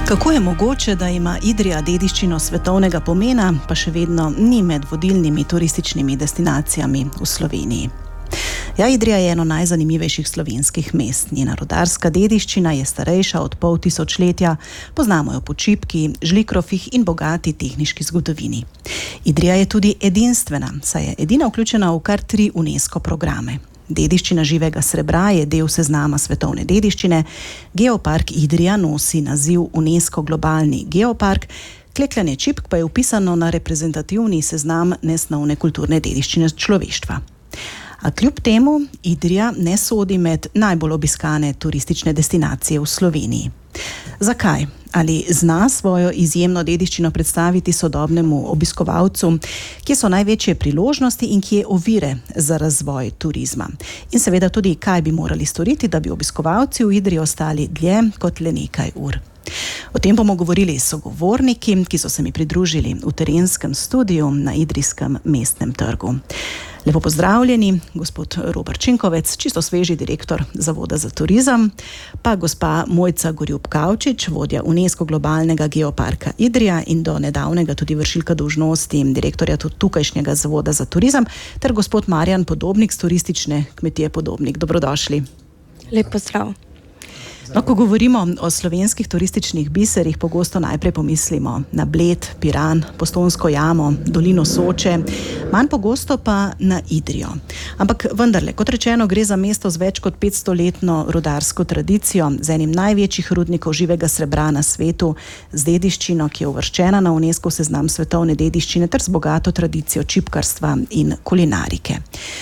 Kako je mogoče, da ima Idrija dediščino svetovnega pomena, pa še vedno ni med vodilnimi turističnimi destinacijami v Sloveniji? Ja, Idrija je eno najzanimivejših slovenskih mest. Njena rudarska dediščina je starejša od pol tisočletja, poznamo jo po čipki, žlikrofih in bogati tehniški zgodovini. Idrija je tudi edinstvena, saj je edina vključena v kar 3 UNESCO programe. Dediščina živega srebra je del seznama svetovne dediščine, Geopark Idrija nosi naziv UNESCO globalni geopark, klekljanje čipk pa je vpisano na reprezentativni seznam nesnovne kulturne dediščine človeštva. A kljub temu Idrija ne sodi med najbolj obiskane turistične destinacije v Sloveniji. Zakaj? Ali zna svojo izjemno dediščino predstaviti sodobnemu obiskovalcu, kje so največje priložnosti in kje ovire za razvoj turizma? In seveda tudi, kaj bi morali storiti, da bi obiskovalci v Idriji ostali dlje kot le nekaj ur. O tem bomo govorili s sogovorniki, ki so se mi pridružili v terenskem studiu na Idrijskem mestnem trgu. Lepo pozdravljeni, gospod Robert Činkovec, čisto sveži direktor Zavoda za turizem, pa gospa Mojca Gorjup-Kavčič, vodja UNESCO globalnega geoparka Idrija in do nedavnega tudi vršilka dolžnosti direktorja tukajšnjega Zavoda za turizem, ter gospod Marjan Podobnik z turistične kmetije Podobnik. Dobrodošli. Lep pozdrav. No, ko govorimo o slovenskih turističnih biserih, pogosto najprej pomislimo na Bled, Piran, Postojnsko jamo, dolino Soče, manj pogosto pa na Idrijo. Ampak vendarle, kot rečeno, gre za mesto z več kot 500-letno rudarsko tradicijo, z enim največjih rudnikov živega srebra na svetu, z dediščino, ki je uvrščena na UNESCO seznam svetovne dediščine, ter z bogato tradicijo čipkarstva in kulinarike.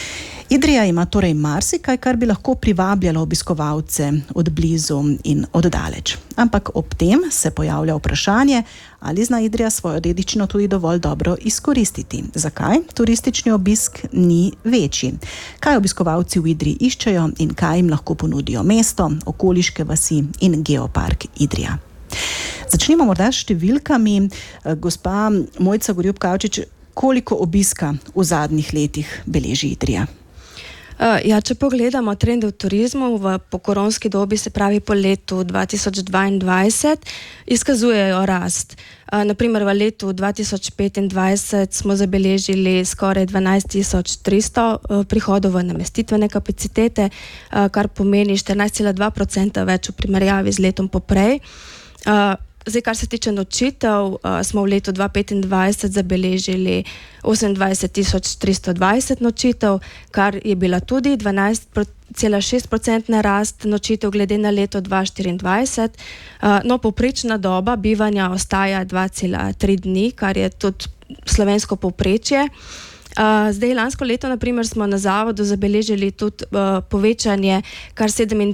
Idrija ima torej marsikaj, kar bi lahko privabljalo obiskovalce od blizu in od daleč. Ampak ob tem se pojavlja vprašanje, ali zna Idrija svojo dediščino tudi dovolj dobro izkoristiti. Zakaj turistični obisk ni večji? Kaj obiskovalci v Idriji iščejo in kaj jim lahko ponudijo mesto, okoliške vasi in geopark Idrija? Začnimo morda s številkami. Gospa Mojca Gorjup-Kavčič, koliko obiska v zadnjih letih beleži Idrija? Če pogledamo trende v turizmu v pokoronski dobi, se pravi po letu 2022, izkazujejo rast. Naprimer v letu 2025 smo zabeležili skoraj 12.300 prihodov v namestitvene kapacitete, kar pomeni 14,2% več v primerjavi z letom poprej. Zdaj, kar se tiče nočitev, smo v letu 2025 zabeležili 28.320 nočitev, kar je bila tudi 12,6% rast nočitev glede na leto 2024. No, povprečna doba bivanja ostaja 2,3 dni, kar je tudi slovensko povprečje. Zdaj, lansko leto, naprimer, smo na zavodu zabeležili tudi povečanje kar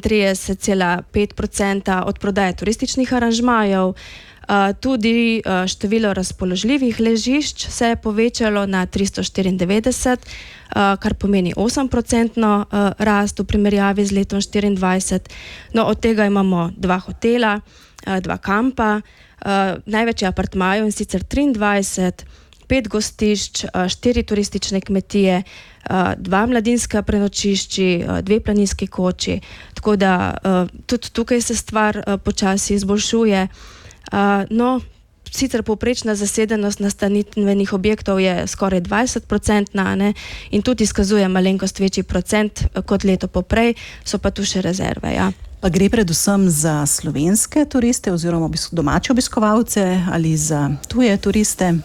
37,5% od prodaje turističnih aranžmajev. Tudi število razpoložljivih ležišč se je povečalo na 394, kar pomeni 8% rast v primerjavi z letom 2024. No, od tega imamo 2 hotela, 2 kampa, največ apartmajev, in sicer 23, 5 gostišč, 4 turistične kmetije, 2 mladinska prenočišči, 2 planinski koči. Tako da tudi tukaj se stvar počasi izboljšuje. No, sicer povprečna zasedenost nastanitvenih objektov je skoraj 20%, in tudi izkazuje malenkost večji procent kot leto poprej, so pa tu še rezerve, ja. Pa gre predvsem za slovenske turiste oziroma domače obiskovalce ali za tuje turiste?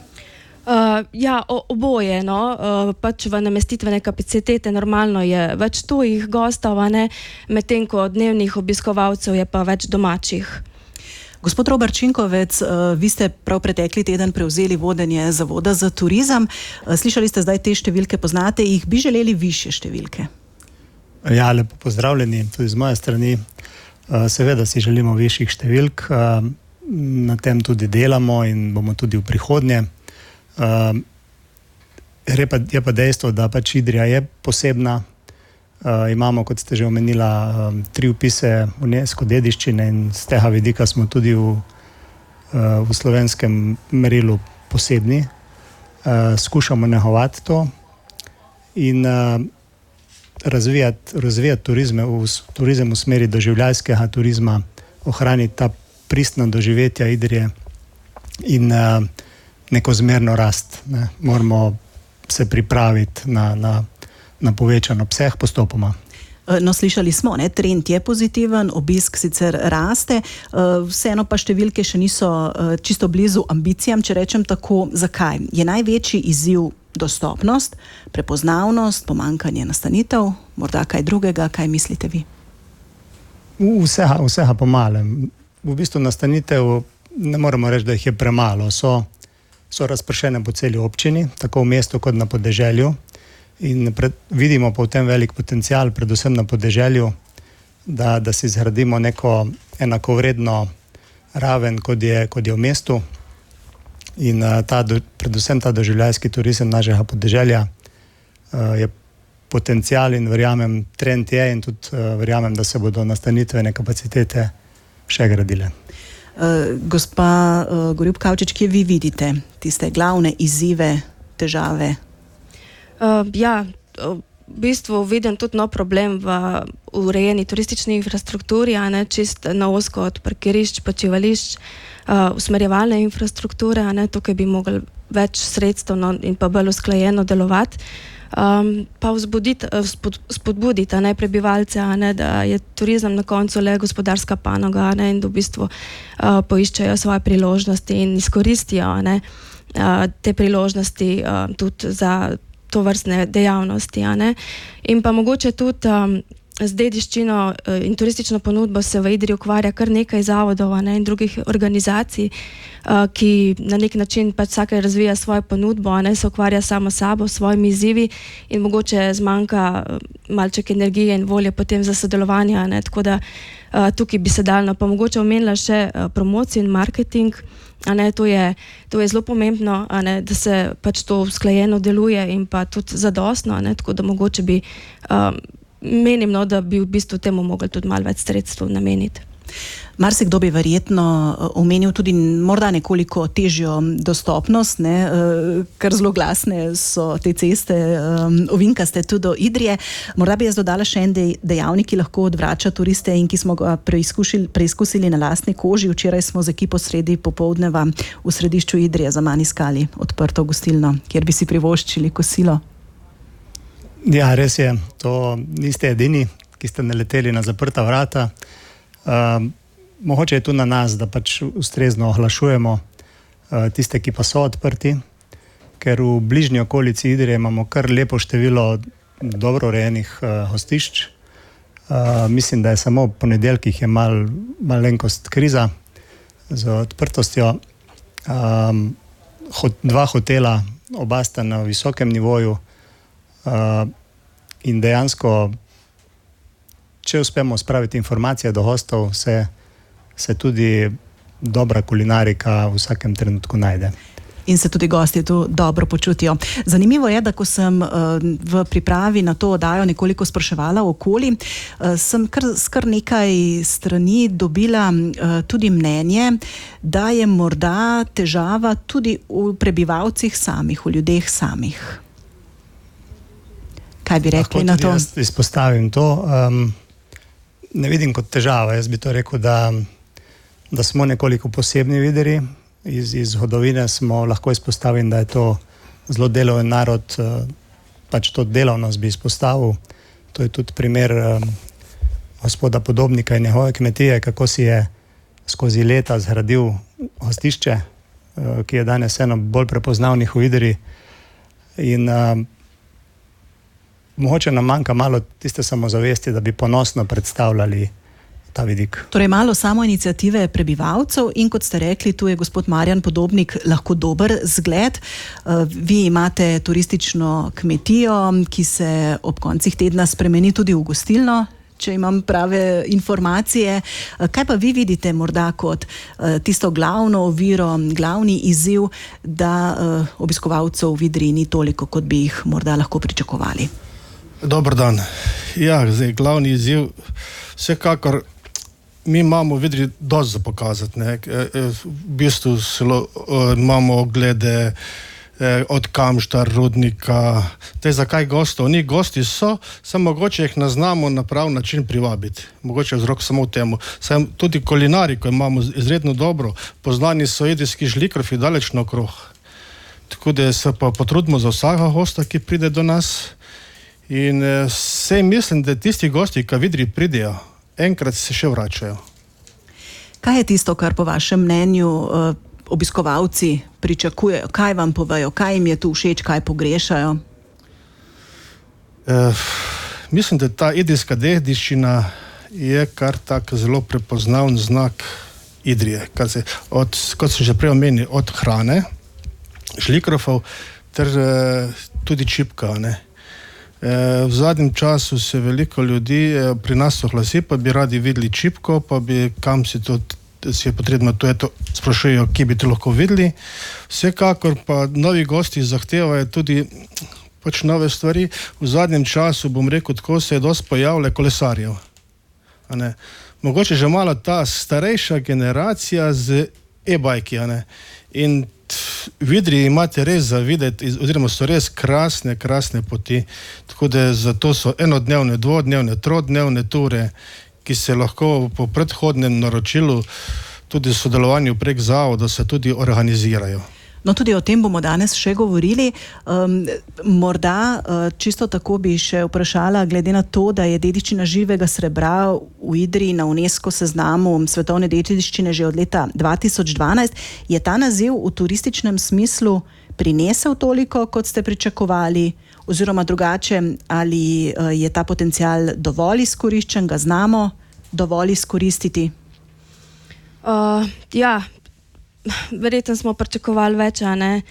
Oboje, no. Pač v namestitvene kapacitete normalno je več tujih gostov, medtem ko dnevnih obiskovalcev je pa več domačih. Gospod Robert Činkovec, vi ste prav pretekli teden prevzeli vodenje Zavoda za turizem. Slišali ste zdaj te številke, poznate jih, bi želeli višje številke? Ja, lepo pozdravljeni tudi z moje strani. Seveda si želimo višjih številk, na tem tudi delamo in bomo tudi v prihodnje. Je pa dejstvo, da pač Idrija je posebna. Imamo, kot ste že omenila, 3 vpise UNESCO dediščine in z tega vidika smo tudi v slovenskem merilu posebni. Skušamo negovati to in razvijati turizem v smeri doživljajskega turizma, ohraniti ta pristna doživetja Idrije in neko zmerno rast. Ne. Moramo se pripraviti na povečan obseg postopoma. No, slišali smo, ne, trend je pozitiven, obisk sicer raste, vseeno pa številke še niso čisto blizu ambicijam, če rečem tako. Zakaj? Je največji izziv dostopnost, prepoznavnost, pomanjkanje nastanitev, morda kaj drugega, kaj mislite vi? Vsega po malem. V bistvu nastanitev ne moremo reči, da jih je premalo. So razpršene po celi občini, tako v mestu kot na podeželju. In vidimo pa v tem velik potencial, predvsem na podeželju, da si zgradimo neko enakovredno raven, kot je v mestu. In predvsem ta doživljajski turizem našega podeželja je potencial in verjamem, trend je in tudi verjamem, da se bodo nastanitvene kapacitete še gradile. Gospa Gorjup Kavčič, kje vi vidite tiste glavne izzive, težave? V bistvu vidim tudi nov problem v urejeni turistični infrastrukturi, a ne čist na ozko od parkirišč, počivališč, usmerjevalne infrastrukture, a ne, tukaj bi mogli več sredstev in pa bolj usklajeno delovati, pa spodbuditi, a ne, prebivalce, a ne, da je turizem na koncu le gospodarska panoga, a ne, in da v bistvu poiščejo svoje priložnosti in izkoristijo, a ne, te priložnosti tudi za to vrstne dejavnosti, a ne. In pa mogoče tudi z dediščino in turistično ponudbo se v Idriji ukvarja kar nekaj zavodov, a ne, in drugih organizacij, ki na nek način pač vsake razvija svojo ponudbo, a ne, se ukvarja samo sabo, s svojimi izzivi in mogoče zmanjka malček energije in volje potem za sodelovanje, a ne, tako da tukaj bi se dalo, pa mogoče omenila še promocijo in marketing. A ne, to je zelo pomembno, a ne, da se pač to usklajeno deluje in pa tudi zadostno, a ne, tako da mogoče bi menim, no, da bi v bistvu temu mogli tudi malo več sredstev nameniti. Marsikdo bi verjetno omenil tudi morda nekoliko težjo dostopnost, ne, kar zelo glasne so te ceste, ovinkaste tudi do Idrije. Morda bi jaz dodala še en dejavnik, ki lahko odvrača turiste in ki smo ga preizkusili na lastni koži. Včeraj smo z ekipo sredi popoldneva v središču Idrije zaman iskali odprto gostilno, kjer bi si privoščili kosilo. Ja, res je. To niste edini, ki ste naleteli na zaprta vrata. Mogoče je tu na nas, da pač ustrezno ohlašujemo tiste, ki pa so odprti, ker v bližnji okolici Idrije imamo kar lepo število dobro urejenih hostišč. Mislim, da je samo v ponedeljkih je malenkost kriza z odprtostjo. 2 hotela, oba sta na visokem nivoju in dejansko, če uspemo spraviti informacije do hostov, se tudi dobra kulinarika v vsakem trenutku najde. In se tudi gosti tu dobro počutijo. Zanimivo je, da ko sem v pripravi na to oddajo nekoliko spraševala okoli, sem kar nekaj strani dobila tudi mnenje, da je morda težava tudi v prebivalcih samih, v ljudeh samih. Kaj bi rekli na to? Lahko tudi jaz izpostavim to. Ne vidim kot težava. Jaz bi to rekel, da smo nekoliko posebni videri. Iz zgodovine smo lahko izpostavili, da je to zelo deloven narod, pač to delovnost bi izpostavil. To je tudi primer gospoda Podobnika in njegove kmetije, kako si je skozi leta zgradil hostišče, ki je danes eno bolj prepoznavnih v Idriji. In mogoče nam manjka malo tiste samozavesti, da bi ponosno predstavljali ta vidik. Torej malo samoiniciative prebivalcev in kot ste rekli, tu je gospod Marjan Podobnik lahko dober zgled. Vi imate turistično kmetijo, ki se ob koncih tedna spremeni tudi v gostilno, če imam prave informacije. Kaj pa vi vidite morda kot tisto glavno oviro, glavni izziv, da obiskovalcev v Idriji ni toliko, kot bi jih morda lahko pričakovali? Dober dan. Ja, zdaj, glavni izziv, vsekakor mi imamo v Idriji dosti za pokazati, ne. V bistvu imamo glede od Kamšta, Rudnika. Zakaj gostov? Ni gosti so, samo mogoče jih ne znamo na prav način privabiti. Mogoče je vzrok samo v temu. Tudi kulinari, ko imamo izredno dobro, poznani so idrijski žlikrofi daleč naokrog. Tako da se pa potrudimo za vsakega gosta, ki pride do nas. In vse mislim, da tisti gosti, ki v Idriji pridejo, enkrat se še vračajo. Kaj je tisto, kar po vašem mnenju obiskovalci pričakujejo? Kaj vam povejo? Kaj jim je tu všeč? Kaj pogrešajo? Mislim, da ta idrijska dediščina je kar tak zelo prepoznaven znak Idrije. Kot sem že prej omenil, od hrane, žlikrofov ter tudi čipka. V zadnjem času se veliko ljudi pri nas oglasi, pa bi radi videli čipko, pa bi kam si je potrebno to sprašujejo, ki bi to lahko videli. Vsekakor pa novi gosti zahtevajo tudi nove stvari. V zadnjem času, bom rekel tako, se je dosti pojavilo kolesarjev. Mogoče že malo ta starejša generacija z e-bajki. In v Idriji imate res za videti, oziroma so res krasne poti. Tako da zato so enodnevne, dvodnevne, trodnevne ture, ki se lahko po predhodnem naročilu tudi v sodelovanju prek zavoda se tudi organizirajo. No, tudi o tem bomo danes še govorili. Morda čisto tako bi še vprašala, glede na to, da je dediščina živega srebra v Idriji na UNESCO seznamu svetovne dediščine že od leta 2012, je ta naziv v turističnem smislu prinesel toliko, kot ste pričakovali, oziroma drugače, ali je ta potencial dovolj izkoriščen, ga znamo dovolj izkoristiti? Ja, verjetno smo pričakovali več,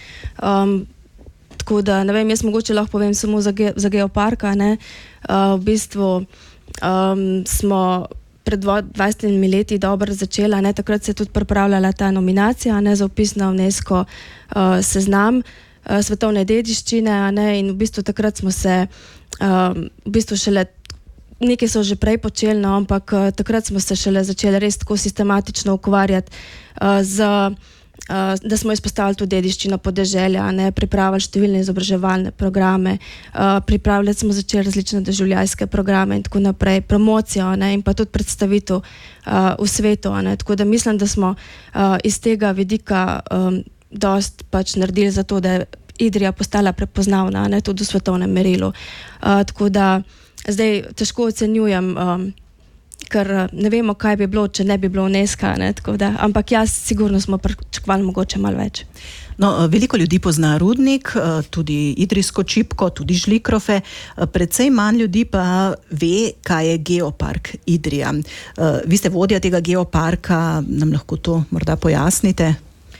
tako da, ne vem, jaz mogoče lahko povem samo za geopark, v bistvu smo pred 20 leti dobro začela, takrat se je tudi pripravljala ta nominacija, za vpis na UNESCO seznam svetovne dediščine, in v bistvu takrat smo se, v bistvu šele, nekaj so že prej počeli, ampak takrat smo se šele začeli res tako sistematično ukvarjati da smo izpostavili tudi dediščino podeželja, pripravili številne izobraževalne programe, pripravljali smo začeli različne doživljajske programe in tako naprej, promocijo in pa tudi predstavitev v svetu, tako da mislim, da smo iz tega vidika dost naredili za to, da je Idrija postala prepoznavna, tudi v svetovnem merilu. Tako da zdaj težko ocenjujem, ker ne vemo, kaj bi bilo, če ne bi bilo UNESCO, ampak jaz sigurno smo pričakovali mogoče malo več. No, veliko ljudi pozna Rudnik, tudi idrijsko čipko, tudi žlikrofe, precej manj ljudi pa ve, kaj je geopark Idrija. Vi ste vodja tega geoparka, nam lahko to morda pojasnite?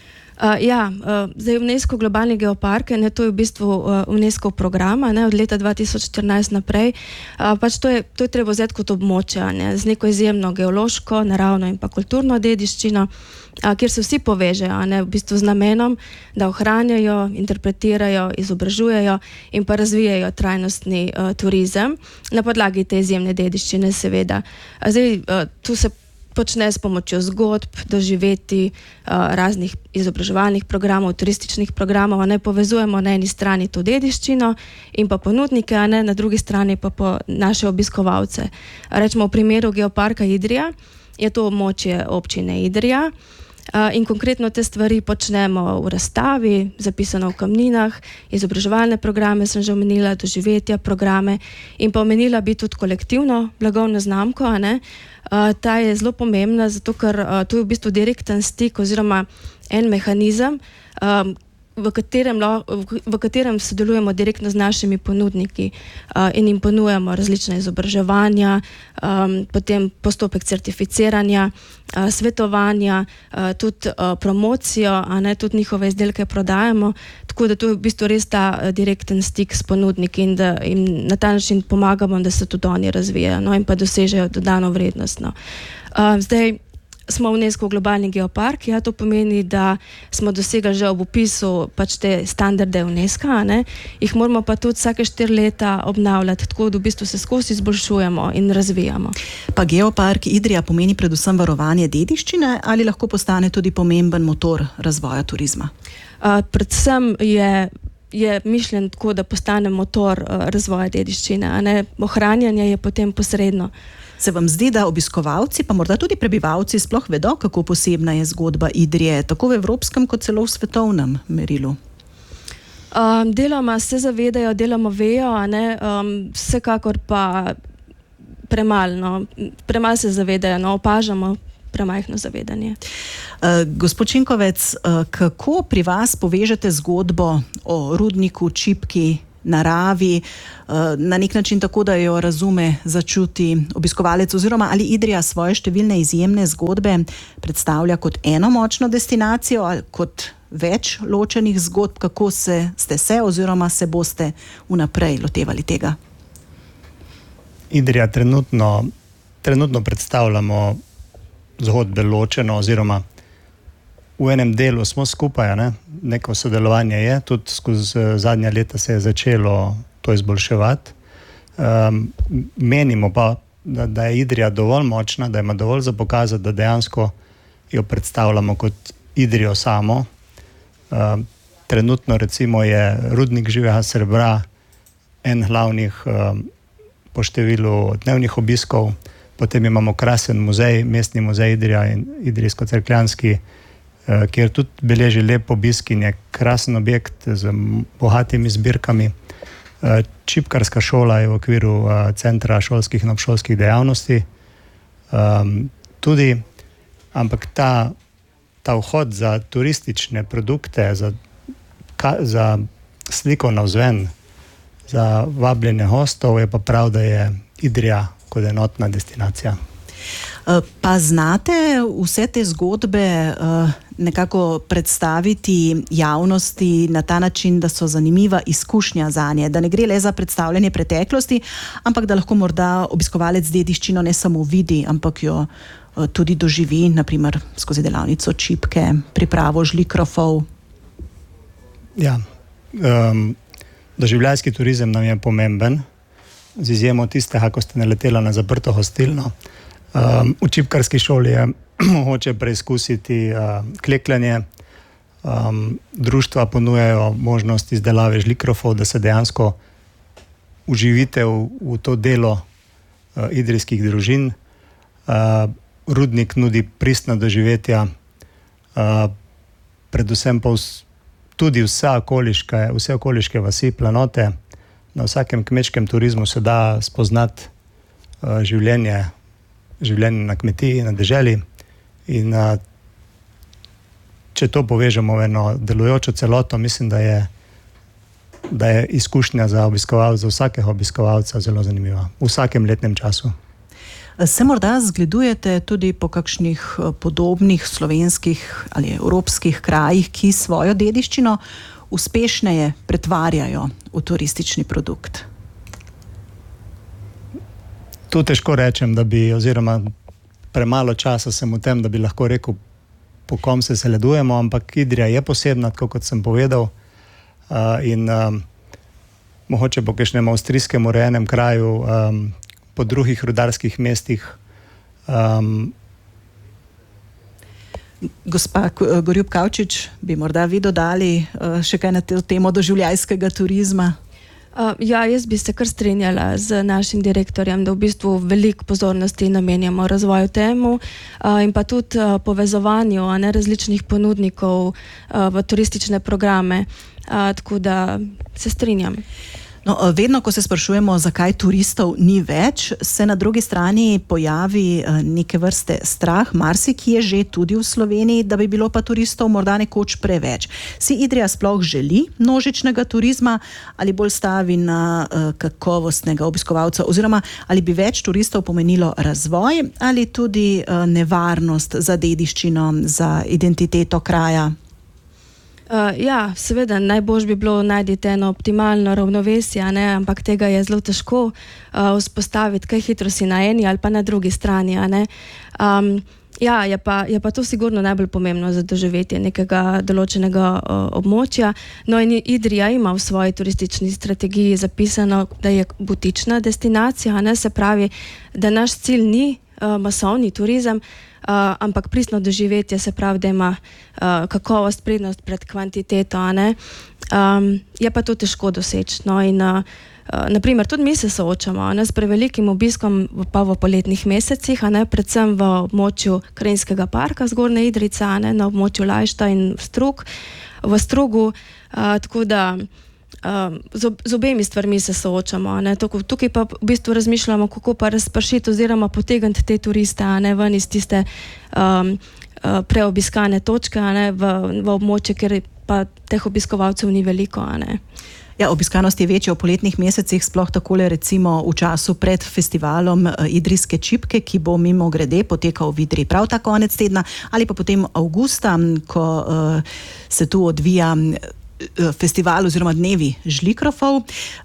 Zdaj UNESCO globalni geopark, to je v bistvu UNESCO program, od leta 2014 naprej. To je treba vzeti kot območje, z neko izjemno geološko, naravno in pa kulturno dediščino, kjer se vsi povežejo, v bistvu z namenom, da ohranjajo, interpretirajo, izobražujejo in pa razvijajo trajnostni turizem na podlagi te izjemne dediščine, seveda. Zdaj, tu se počne s pomočjo zgodb, doživeti raznih izobraževalnih programov, turističnih programov, povezujemo na eni strani to dediščino in pa ponudnike, na drugi strani pa naše obiskovalce. Rečemo, v primeru geoparka Idrija je to območje občine Idrija in konkretno te stvari počnemo v razstavi, zapisano v kamninah, izobraževalne programe sem že omenila, doživetja programe in pa omenila bi tudi kolektivno blagovno znamko, ta je zelo pomembna, zato ker tu je v bistvu direkten stik oziroma en mehanizem, v katerem sodelujemo direktno z našimi ponudniki in jim ponujamo različne izobraževanja, potem postopek certificiranja, svetovanja, tudi promocijo, tudi njihove izdelke prodajamo, tako da to je v bistvu res ta direkten stik s ponudniki in da jim na ta način pomagamo, da se tudi oni razvijajo in pa dosežejo dodano vrednost. Zdaj, smo UNESCO globalni geopark, ja, to pomeni, da smo dosegli že ob upisu pač te standarde UNESCO, ne, jih moramo pa tudi vsake 4 leta obnavljati, tako da v bistvu se skozi izboljšujemo in razvijamo. Pa geopark Idrija pomeni predvsem varovanje dediščine ali lahko postane tudi pomemben motor razvoja turizma? Predvsem je mišljen tako, da postane motor razvoja dediščine, a ne, ohranjanje je potem posredno. Se vam zdi, da obiskovalci, pa morda tudi prebivalci sploh vedo, kako posebna je zgodba Idrije, tako v evropskem kot celo v svetovnem merilu? Deloma se zavedajo, deloma vejo, a ne, vsekakor pa premalo se zavedajo, opažamo premajhno zavedanje. Gospod Šinkovec, kako pri vas povežete zgodbo o rudniku, čipki, naravi, na nek način tako, da jo razume, začuti obiskovalec, oziroma ali Idrija svoje številne izjemne zgodbe predstavlja kot eno močno destinacijo ali kot več ločenih zgodb, kako ste se oziroma se boste vnaprej lotevali tega? Idrija trenutno predstavljamo zgodbe ločeno, oziroma v enem delu smo skupaj, ne? Neko sodelovanje je, tudi skozi zadnja leta se je začelo to izboljševati. Menimo pa, da je Idrija dovolj močna, da ima dovolj za pokazati, da dejansko jo predstavljamo kot Idrijo samo. Trenutno recimo je rudnik živega srebra en glavnih po številu dnevnih obiskov, potem imamo krasen muzej, mestni muzej Idrija in Idrijsko-Cerkljanski, kjer tudi beleži lep obisk in je krasen objekt z bogatimi zbirkami. Čipkarska šola je v okviru centra šolskih in obšolskih dejavnosti. Tudi, ampak ta vhod za turistične produkte, za sliko navzven, za vabljenje hostov, je pa prav, da je Idrija kot enotna destinacija. Pa znate vse te zgodbe nekako predstaviti javnosti na ta način, da so zanimiva izkušnja zanje, da ne gre le za predstavljanje preteklosti, ampak da lahko morda obiskovalec dediščino ne samo vidi, ampak jo tudi doživi, naprimer skozi delavnico čipke, pripravo žlikrofov? Ja, doživljajski turizem nam je pomemben, z izjemo tistega, ko ste naletela na zaprto hostilno. V čipkarski šoli je mogoče preizkusiti klekljanje. Društva ponujajo možnost izdelave žlikrofov, da se dejansko uživite v to delo idrijskih družin. Rudnik nudi pristna doživetja, predvsem pa tudi vse okoliške vasi, planote. Na vsakem kmečkem turizmu se da spoznati življenje na kmetiji, na deželi, in če to povežemo v eno delujočo celoto, mislim, da je izkušnja za vsakega obiskovalca zelo zanimiva v vsakem letnem času. Se morda zgledujete tudi po kakšnih podobnih slovenskih ali evropskih krajih, ki svojo dediščino uspešneje pretvarjajo v turistični produkt? Tu težko rečem, oziroma premalo časa sem v tem, da bi lahko rekel, po kom se zgledujemo, ampak Idrija je posebna, tako kot sem povedal, in mogoče po kakšnem avstrijskem urejenem kraju, po drugih rudarskih mestih. Gospa Gorjup Kavčič, bi morda vi dodali še kaj na temo doživljajskega turizma? Ja, jaz bi se kar strinjala z našim direktorjem, da v bistvu veliko pozornosti namenjamo razvoju temu in pa tudi povezovanju različnih ponudnikov v turistične programe, tako da se strinjam. No, vedno, ko se sprašujemo, zakaj turistov ni več, se na drugi strani pojavi neke vrste strah, marsikje že tudi v Sloveniji, da bi bilo pa turistov morda nekoč preveč. Si Idrija sploh želi množičnega turizma ali bolj stavi na kakovostnega obiskovalca, oziroma ali bi več turistov pomenilo razvoj ali tudi nevarnost za dediščino, za identiteto kraja? Ja, seveda, najbolj bi bilo najti eno optimalno ravnovesje, ampak tega je zelo težko vzpostaviti, kaj hitro si na eni ali pa na drugi strani. Ja, je pa to sigurno najbolj pomembno za doživetje nekega določenega območja. No in Idrija ima v svoji turistični strategiji zapisano, da je butična destinacija, ne, se pravi, da naš cilj ni masovni turizem, ampak pristno doživetje, se pravi, da ima kakovost prednost pred kvantiteto, ne. Je pa to težko doseči, no, in naprimer, tudi mi se soočamo, ne, s prevelikim obiskom pa v poletnih mesecih, ne, predvsem v območju Krajinskega parka Zgornja Idrijca, ne, na območju Lajšta in v Strugu, tako da z obemi stvarmi se soočamo, ne. Tukaj pa v bistvu razmišljamo, kako pa razpršiti oziroma potegniti te turiste, ne, ven iz tiste preobiskane točke, ne, v območje, kjer pa teh obiskovalcev ni veliko, ne. Ja, obiskanost je večja v poletnih mesecih, sploh takole recimo v času pred festivalom Idrijske čipke, ki bo mimogrede potekal v Idriji prav ta konec tedna, ali pa potem avgusta, ko se tu odvija festival oziroma dnevi žlikrofov.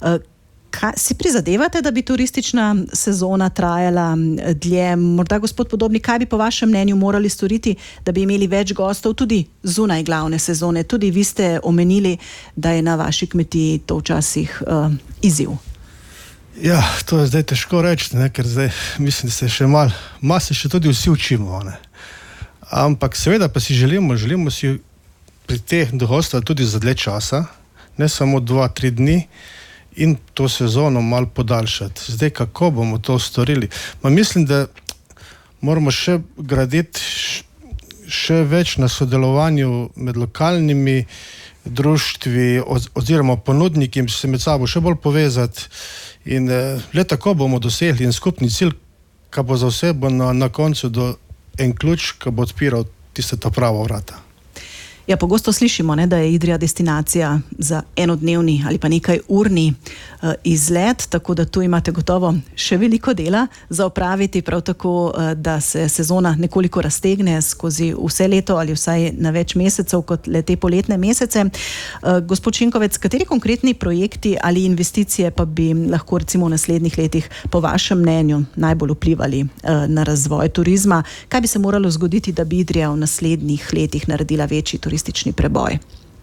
Si prizadevate, da bi turistična sezona trajala dlje? Morda, gospod Podobnik, kaj bi po vašem mnenju morali storiti, da bi imeli več gostov tudi zunaj glavne sezone? Tudi vi ste omenili, da je na vaši kmetiji to včasih izziv. Ja, to je zdaj težko reči, ne, ker zdaj mislim, da se še malo se še tudi vsi učimo, ne. Ampak seveda pa si želimo si pri teh gostov tudi za dlje časa, ne samo 2-3 dni, in to sezono malo podaljšati. Zdaj, kako bomo to storili? Mislim, da moramo še graditi še več na sodelovanju med lokalnimi društvi oziroma ponudniki, se med sabo še bolj povezati in le tako bomo dosegli en skupni cilj, ki bo za vse bo na koncu do en ključ, ki bo odpiral tiste ta pravo vrata. Ja, pogosto slišimo, ne, da je Idrija destinacija za enodnevni ali pa nekaj urni izlet, tako da tu imate gotovo še veliko dela za opraviti, prav tako, da se sezona nekoliko raztegne skozi vse leto ali vsaj na več mesecev kot le te poletne mesece. Gospod Šinkovec, kateri konkretni projekti ali investicije pa bi lahko recimo v naslednjih letih po vašem mnenju najbolj vplivali na razvoj turizma? Kaj bi se moralo zgoditi, da bi Idrija v naslednjih letih naredila večji turistični preboj?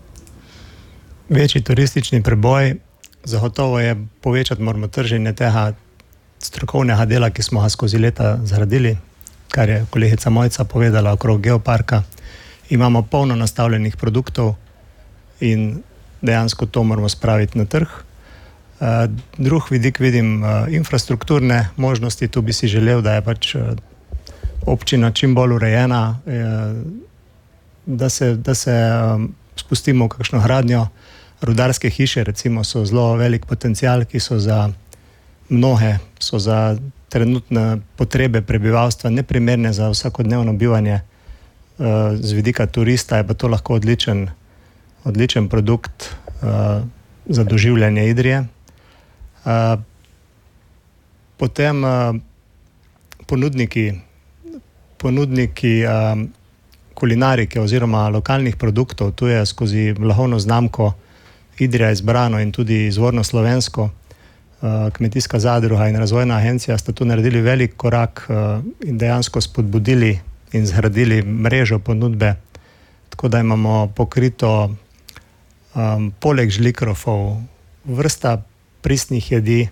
Večji turistični preboj zagotovo je povečati moramo trženje tega strokovnega dela, ki smo ga skozi leta zgradili, kar je kolegica Mojca povedala okrog geoparka. Imamo polno nastavljenih produktov in dejansko to moramo spraviti na trg. Drug vidik vidim infrastrukturne možnosti, tu bi si želel, da je pač občina čim bolj urejena, da se spustimo v kakšno gradnjo. Rudarske hiše recimo so zelo velik potencial, ki so za mnoge, so za trenutne potrebe prebivalstva neprimerne za vsakodnevno bivanje. Z vidika turista je pa to lahko odličen produkt za doživljanje Idrije. Potem ponudniki kulinarike oziroma lokalnih produktov, tu je skozi blagovno znamko Idrija izbrano in tudi izvorno slovensko. Kmetijska zadruga in razvojna agencija sta tu naredili velik korak in dejansko spodbudili in zgradili mrežo ponudbe, tako da imamo pokrito poleg žlikrofov vrsta pristnih jedi,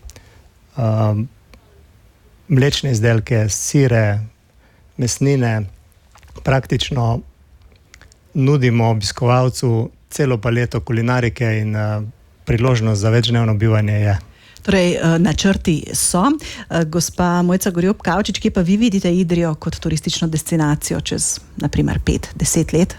mlečne izdelke, sire, mesnine. Praktično nudimo obiskovalcu celo paleto kulinarike in priložnost za večdnevno bivanje je. Torej, načrti so. Gospa Mojca Gorjup Kavčič, kje pa vi vidite Idrijo kot turistično destinacijo čez, naprimer, 5-10 let?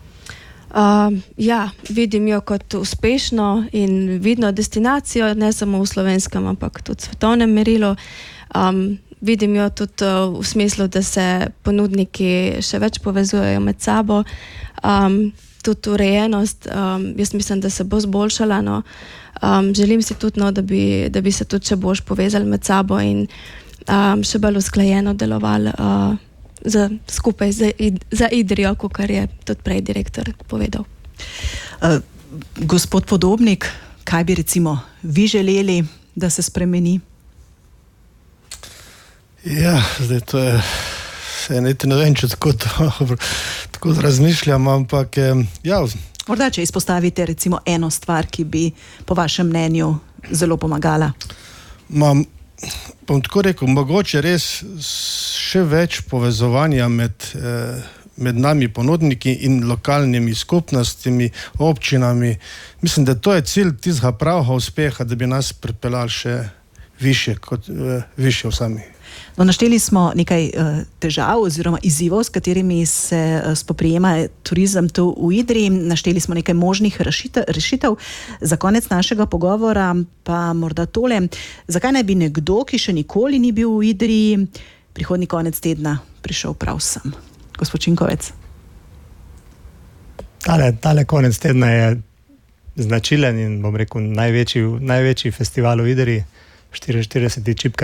Ja, vidim jo kot uspešno in vidno destinacijo, ne samo v slovenskem, ampak tudi v svetovnem merilu. Vidim jo tudi v smislu, da se ponudniki še več povezujejo med sabo. Tudi urejenost, jaz mislim, da se bo zboljšala. No. Želim si tudi, no, da bi se tudi še bolj povezali med sabo in še bolj usklajeno delovali skupaj za Idrijo, kakor je tudi prej direktor povedal. Gospod Podobnik, kaj bi recimo vi želeli, da se spremeni? Ja, zdaj to je niti ne vem, če tako razmišljam, ampak ja. Morda, če izpostavite recimo eno stvar, ki bi po vašem mnenju zelo pomagala. Bom tako rekel, mogoče res še več povezovanja med nami ponudniki in lokalnimi skupnostmi, občinami. Mislim, da to je cilj tistega pravega uspeha, da bi nas pripeljali še više v sami. No, našteli smo nekaj težav oziroma izzivov, s katerimi se spoprijema turizem tu v Idriji. Našteli smo nekaj možnih rešitev. Za konec našega pogovora pa morda tole. Zakaj naj bi nekdo, ki še nikoli ni bil v Idriji, prihodnji konec tedna prišel prav sem? Gospod Činkovec. Tale konec tedna je značilen in bom rekel največji festival v Idriji, 44. čipka